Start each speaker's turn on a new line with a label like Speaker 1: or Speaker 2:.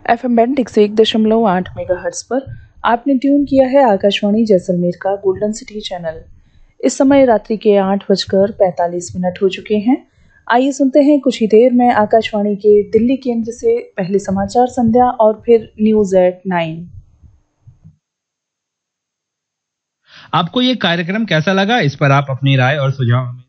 Speaker 1: FM band 101.8 megahertz पर आपने tune किया है आकाशवाणी जैसलमेर का गोल्डन सिटी चैनल। इस समय रात्रि के 8:45 हो चुके हैं। आइए सुनते हैं कुछ ही देर में आकाशवाणी के दिल्ली केंद्र से पहले समाचार संध्या और फिर न्यूज एट 9।
Speaker 2: आपको ये कार्यक्रम कैसा लगा, इस पर आप अपनी राय और सुझाव हमें